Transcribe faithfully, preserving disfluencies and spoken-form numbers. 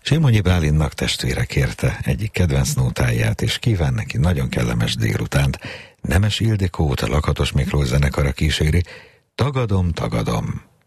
Simonyi Bálinnak testvére kérte egyik kedvenc nótáját, és kíván neki nagyon kellemes délutánt. Nemes Ildikót, a Lakatos Miklós zenekara kíséri. Tagadom, tagadom.